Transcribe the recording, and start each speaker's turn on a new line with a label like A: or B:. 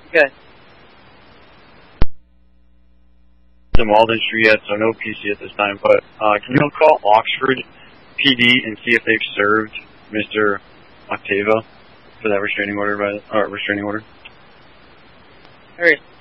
A: Good.
B: In Walden Street yet, so no PC at this time, but can you call Oxford PD and see if they've served Mr. Octava for that restraining order?
A: All right.